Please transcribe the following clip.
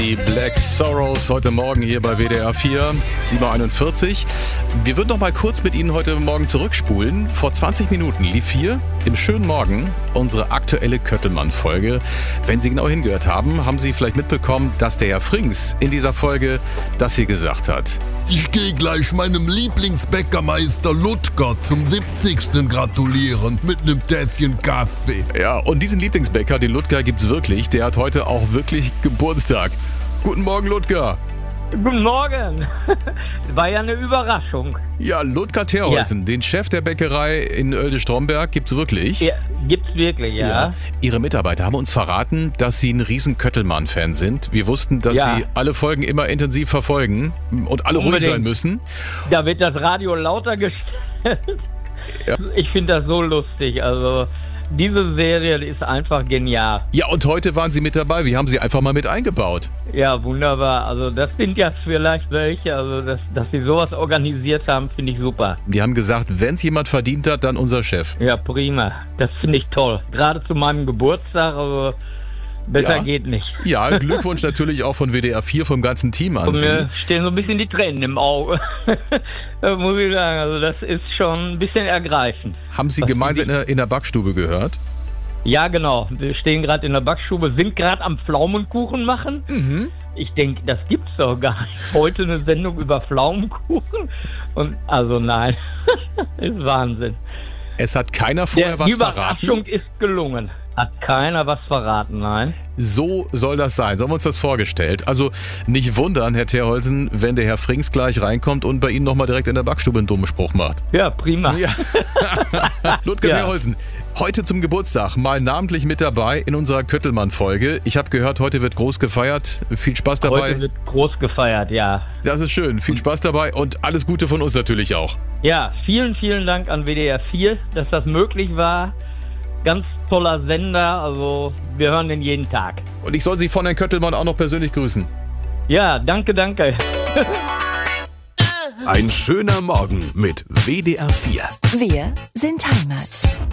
Die Black Sorrows heute Morgen hier bei WDR 4, 7.41 Uhr. Wir würden noch mal kurz mit Ihnen heute Morgen zurückspulen. Vor 20 Minuten lief hier im schönen Morgen unsere aktuelle Köttelmann-Folge. Wenn Sie genau hingehört haben, haben Sie vielleicht mitbekommen, dass der Herr Frings in dieser Folge das hier gesagt hat. Ich gehe gleich meinem Lieblingsbäckermeister Ludger zum 70. gratulieren mit einem Tässchen Kaffee. Ja, und diesen Lieblingsbäcker, den Ludger, gibt's wirklich. Der hat heute auch wirklich Geburtstag. Guten Morgen, Ludger. Guten Morgen. War ja eine Überraschung. Ja, Ludger Terholzen, den Chef der Bäckerei in Oelde-Stromberg, gibt's wirklich? Ja, gibt's wirklich, ja. Ihre Mitarbeiter haben uns verraten, dass Sie ein riesen Köttelmann-Fan sind. Wir wussten, dass Sie alle Folgen immer intensiv verfolgen und alle ruhig sein müssen. Da wird das Radio lauter gestellt. Ja. Ich finde das so lustig, also... Diese Serie ist einfach genial. Ja, und heute waren Sie mit dabei. Wir haben Sie einfach mal mit eingebaut. Ja, wunderbar. Also das sind ja vielleicht welche, also dass Sie sowas organisiert haben, finde ich super. Die haben gesagt, wenn es jemand verdient hat, dann unser Chef. Ja, prima. Das finde ich toll. Gerade zu meinem Geburtstag, also besser geht nicht. Ja, Glückwunsch natürlich auch von WDR 4, vom ganzen Team an Sie. Mir stehen so ein bisschen die Tränen im Auge. Das muss ich sagen, also das ist schon ein bisschen ergreifend. Haben Sie gemeinsam in der Backstube gehört? Ja, genau. Wir stehen gerade in der Backstube, sind gerade am Pflaumenkuchen machen. Mhm. Ich denke, das gibt's doch gar nicht. Heute eine Sendung über Pflaumenkuchen. Und also nein, ist Wahnsinn. Es hat keiner vorher was verraten? Die Überraschung ist gelungen. Hat keiner was verraten, nein. So soll das sein. So haben wir uns das vorgestellt. Also nicht wundern, Herr Terholzen, wenn der Herr Frings gleich reinkommt und bei Ihnen nochmal direkt in der Backstube einen dummen Spruch macht. Ja, prima. Ja. Ludger Terholzen, heute zum Geburtstag mal namentlich mit dabei in unserer Köttelmann-Folge. Ich habe gehört, heute wird groß gefeiert. Viel Spaß dabei. Heute wird groß gefeiert, ja. Das ist schön. Viel Spaß dabei und alles Gute von uns natürlich auch. Ja, vielen, vielen Dank an WDR 4, dass das möglich war. Ganz toller Sender, also wir hören den jeden Tag. Und ich soll Sie von Herrn Köttelmann auch noch persönlich grüßen. Ja, danke. Ein schöner Morgen mit WDR 4. Wir sind Heimat.